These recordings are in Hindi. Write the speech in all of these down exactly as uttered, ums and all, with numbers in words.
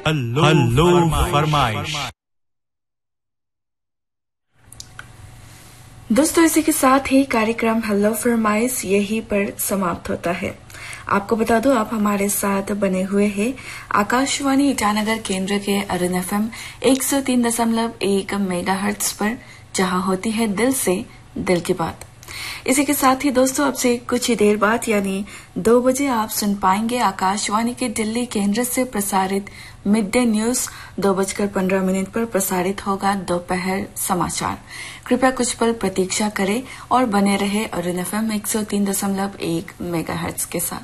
हल्लो हल्लो फरमाइश। दोस्तों, इसी के साथ ही कार्यक्रम हेलो फरमाइश यहीं पर समाप्त होता है। आपको बता दो, आप हमारे साथ बने हुए हैं आकाशवाणी ईटानगर केंद्र के अरुण एफएम एक सौ तीन दशमलव एक मेगाहर्ट्ज पर, जहां होती है दिल से दिल की बात। इसी के साथ ही दोस्तों, अब से कुछ ही देर बाद यानी दो बजे आप सुन पाएंगे आकाशवाणी के दिल्ली केंद्र से प्रसारित मिड डे न्यूज। दो बजकर पंद्रह मिनट पर प्रसारित होगा दोपहर समाचार। कृपया कुछ पल प्रतीक्षा करें और बने रहे अरुण एफएम एक सौ तीन दशमलव एक मेगाहर्ट्ज के साथ।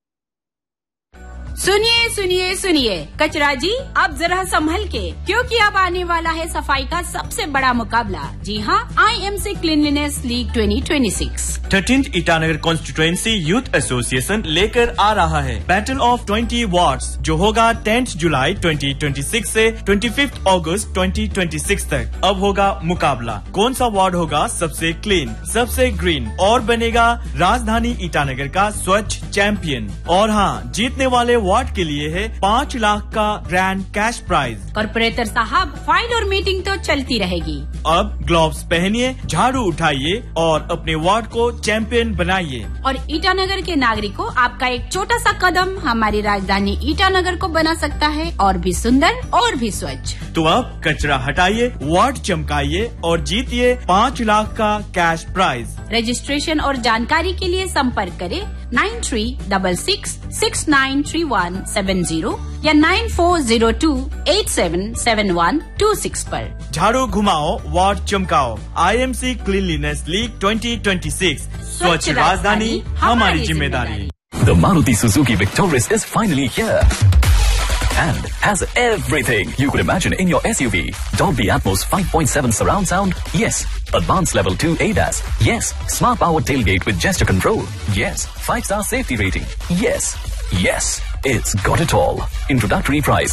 सुनिए सुनिए सुनिए कचरा जी, अब जरा संभल के, क्योंकि अब आने वाला है सफाई का सबसे बड़ा मुकाबला। जी हाँ, IMC cleanliness league twenty twenty six thirteenth Itanagar constituency youth association लेकर आ रहा है बैटल ऑफ ट्वेंटी वार्ड्स, जो होगा टेंथ जुलाई ट्वेंटी ट्वेंटी सिक्स से पच्चीस अगस्त ट्वेंटी ट्वेंटी सिक्स तक। अब होगा मुकाबला, कौन सा वार्ड होगा सबसे क्लीन, सबसे ग्रीन और बनेगा राजधानी ईटानगर का स्वच्छ चैंपियन। और हाँ, जीतने वाले वार्ड के लिए है पाँच लाख का ग्रैंड कैश प्राइज। कॉर्पोरेटर साहब, फाइल और मीटिंग तो चलती रहेगी। अब ग्लव्स पहनिए, झाड़ू उठाइए और अपने वार्ड को चैंपियन बनाइए। और ईटानगर के नागरिकों, आपका एक छोटा सा कदम हमारी राजधानी ईटानगर को बना सकता है और भी सुंदर और भी स्वच्छ। तो अब कचरा हटाइए, वार्ड चमकाइए और जीतिए पाँच लाख का कैश प्राइज। रजिस्ट्रेशन और जानकारी के लिए संपर्क करें nine three double six six nine three one seven zero या nine four zero to eight seven seven one two six पर। झाड़ू घुमाओ, ward चमकाओ। IMC cleanliness league twenty twenty six, स्वच्छ राजधानी हमारी जिम्मेदारी। The Maruti Suzuki Victoris is finally here and has everything you could imagine in your S U V. Dolby Atmos five point seven surround sound, yes. Advanced Level two A D A S, yes. Smart Power Tailgate with gesture control, yes. five star safety rating, yes. Yes, it's got it all. Introductory price